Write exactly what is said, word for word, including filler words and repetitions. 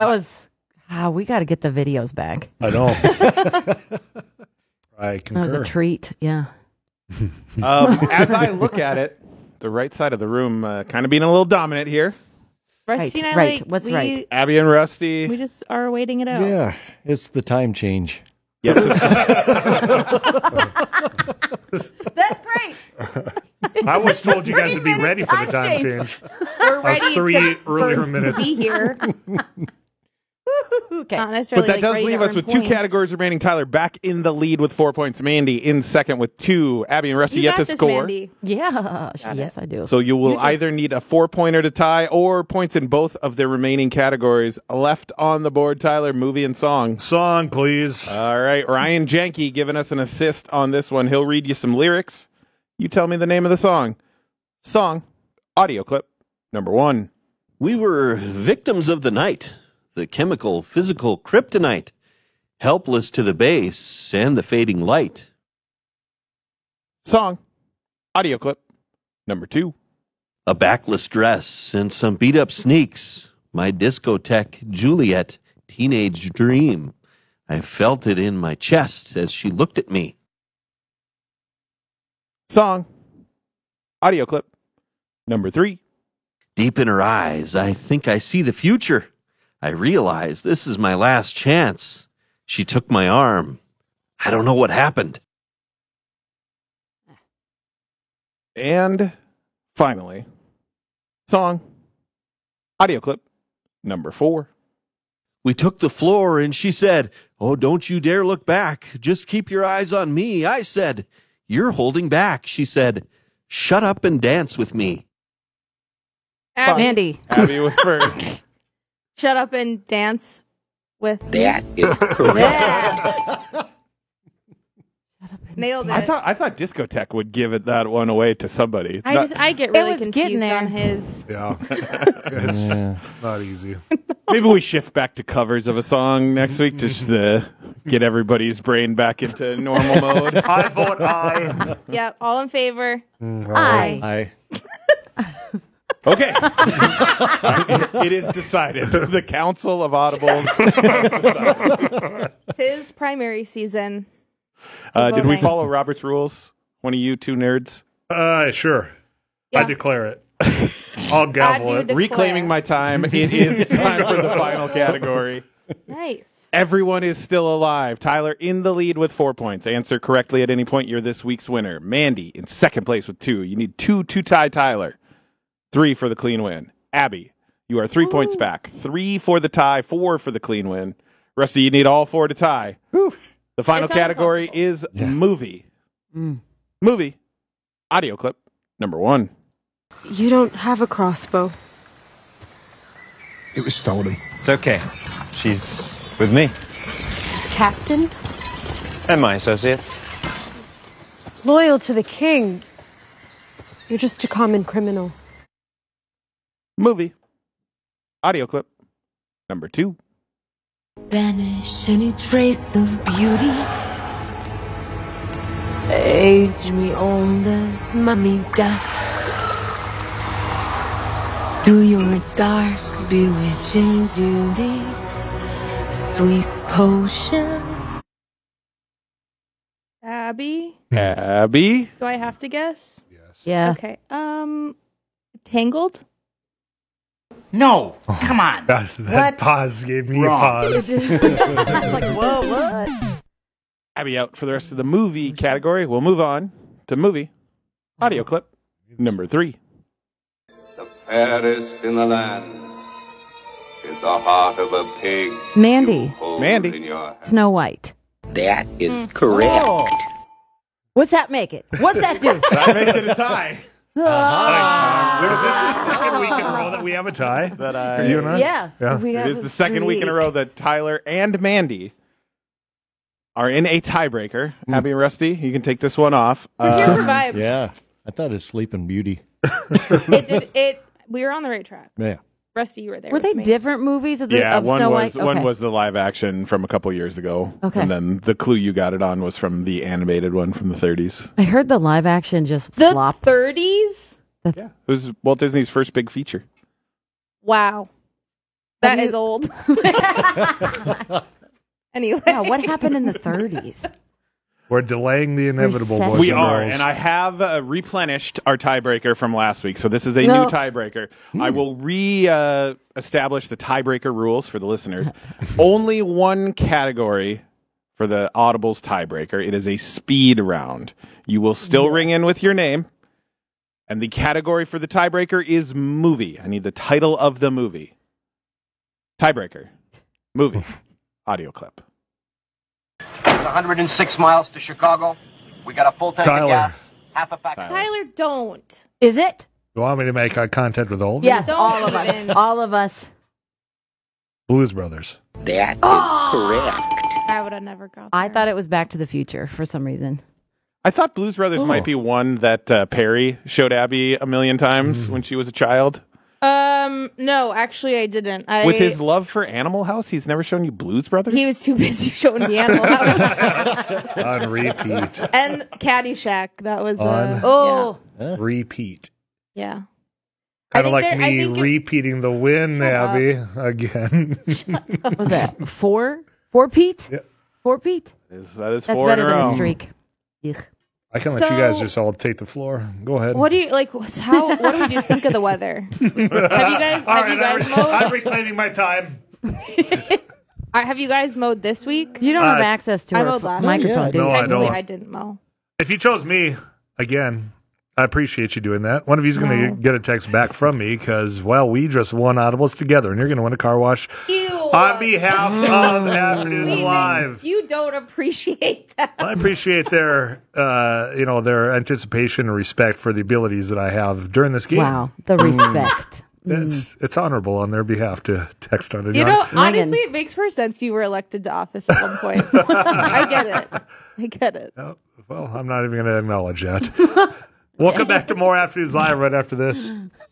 That was, ah, we got to get the videos back. I know. I concur. That was a treat, yeah. Um, as I look at it, the right side of the room uh, kind of being a little dominant here. Rusty Right, and I, right. like, What's we, right? Abby and Rusty. we just are waiting it out. Yeah, it's the time change. Yes, That's great. I always told you guys to be Three ready for the minutes time change. change. We're ready three to, earlier for- minutes. to be here. Okay. Not but necessarily that like, does ready leave to us earn with two points. categories remaining. Tyler back in the lead with four points. Mandy in second with two. Abby and Rusty You yet got to this, score. Mandy. Yeah. Got Yes, I do. So you will either need a four-pointer to tie or points in both of the remaining categories. Left on the board, Tyler, movie and song. Song, please. All right, Ryan Jenke giving us an assist on this one. He'll read you some lyrics. You tell me the name of the song. Song, audio clip, number one. We were victims of the night, the chemical, physical kryptonite, helpless to the base and the fading light. Song, audio clip, number two. A backless dress and some beat-up sneaks, my discotheque Juliet teenage dream. I felt it in my chest as she looked at me. Song, audio clip, number three. Deep in her eyes, I think I see the future. I realize this is my last chance. She took my arm. I don't know what happened. And finally, song, audio clip, number four. We took the floor and she said, "Oh, don't you dare look back. Just keep your eyes on me." I said, "You're holding back." She said, "Shut up and dance with me." Abby, Mandy. Abby was first. shut up and dance with That is correct. Yeah. Nailed it. I thought I thought Discotheque would give it that one away to somebody. I Not- just I get It really was getting confused there. on his. Yeah. It's Yeah. not easy. Maybe we shift back to covers of a song next week to just, uh, get everybody's brain back into normal mode. I vote aye. Yeah, all in favor. Aye. I Okay. It is decided. The Council of Audibles. It's his primary season. Uh, did we voting. follow Robert's rules? One of you two nerds? Uh, sure. I Yeah. declare it. I'll Add gavel you it. to- Reclaiming my time. It is time for the final category. Nice. Everyone is still alive. Tyler in the lead with four points. Answer correctly at any point, you're this week's winner. Mandy in second place with two. You need two to tie Tyler. Three for the clean win. Abby, you are three points back. Three for the tie, four for the clean win. Rusty, you need all four to tie. The final It's category impossible. is Yeah. movie. Mm. Movie. Audio clip number one. You don't have a crossbow. It was stolen. It's okay. She's with me Captain? and my associates. Loyal to the king. You're just a common criminal. Movie. Audio clip number two. Banish any trace of beauty. Age me old as mummy dust. Do your dark, bewitching duty. Sweet potion. Abby, Abby. do I have to guess? Yes. Yeah. Okay. Um, Tangled. No, come on. That, that What? pause gave me Wrong. a pause. Like, whoa, what? Abby out for the rest of the movie category. We'll move on to movie. Audio clip number three. The fairest in the land is the heart of a pig. Mandy. you hold Mandy. in your hand. Snow White. That is correct. What's that make it? What's that do? That makes it a tie. Ah. Is this the second week in a row that we have a tie? That I, You and I? Yeah. Yeah. We it have is a the second week in a streak. row that Tyler and Mandy are in a tiebreaker. Abby and Rusty, you can take this one off. We're here for Um, vibes. yeah. I thought it's Sleeping Beauty. It did. It. We were on the right track. Yeah. Rusty, you were there. Were with they me. different movies of, the, yeah, of one Snow was White? one Okay. was the live action from a couple years ago. Okay. And then the clue you got it on was from the animated one from the thirties. I heard the live action just The flopped. thirties. Yeah. It was Walt Disney's first big feature. Wow. That is old. Anyway. Yeah, what happened in the thirties? We're delaying the inevitable, boys We and are, girls. and I have uh, replenished our tiebreaker from last week, so this is a No. new tiebreaker. I will re-establish the tiebreaker rules for the listeners. Only one category for the Audibles tiebreaker. It is a speed round. You will still ring in with your name, and the category for the tiebreaker is movie. I need the title of the movie. Tiebreaker. Movie. Audio clip. It's one hundred six miles to Chicago. We got a full tank Tyler. of gas, half a pack. Tyler. Tyler, don't. Is it? You want me to make eye contact with all of Yes, Don't all of us. even. All of us. you? Blues Brothers. That is Oh. correct. I would have never got I there. thought it was Back to the Future for some reason. I thought Blues Brothers Oh. might be one that uh, Perry showed Abby a million times when she was a child. Um, no, actually, I didn't. I, With his love for Animal House, he's never shown you Blues Brothers? He was too busy showing the Animal House. On repeat. And Caddyshack. That was, uh, On- Oh, Huh? Repeat. yeah. Kind I of think like there- I me think it- repeating the win, Shut up. Abby, again. what was that? Four? Four Pete? Yeah. Four Pete? That is, that is That's four better in a than row. a streak. Yuck. I can let you guys So- just all take the floor. Go ahead. What do you, like, how, what do we do think of the weather? Have you guys, All have right, you guys I'm, mowed? I'm reclaiming my time. Uh, have you guys mowed this week? You don't have Uh, access to I our mowed f- last microphone, week. do you? No, I Technically, don't. I didn't mow. If you chose me, again, I appreciate you doing that. One of you's going to No. get a text back from me because, well, we just won Audibles together, and you're going to win a car wash Ew. on behalf of Afternoons Steven, Live. You don't appreciate that. I appreciate their, uh, you know, their anticipation and respect for the abilities that I have during this game. Wow, the respect. It's it's honorable on their behalf to text on it. You know, Megan. honestly, it makes more sense you were elected to office at one point. I get it. I get it. Oh, well, I'm not even going to acknowledge that. We'll come back to more Afternoons Live right after this.